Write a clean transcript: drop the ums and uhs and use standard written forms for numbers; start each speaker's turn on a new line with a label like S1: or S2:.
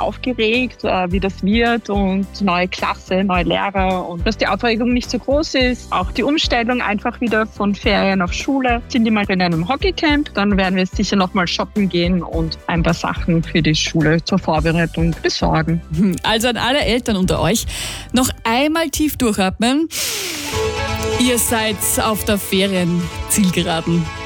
S1: aufgeregt, wie das wird und neue Klasse, neue Lehrer und dass die Aufregung nicht so groß ist. Auch die Umstellung einfach wieder von Ferien auf Schule. Sind die mal in einem Hockeycamp, dann werden wir sicher nochmal shoppen gehen und ein paar Sachen für die Schule zur Vorbereitung besorgen.
S2: Also an alle Eltern unter euch, noch einmal tief durchatmen. Ihr seid auf der Ferienzielgeraden.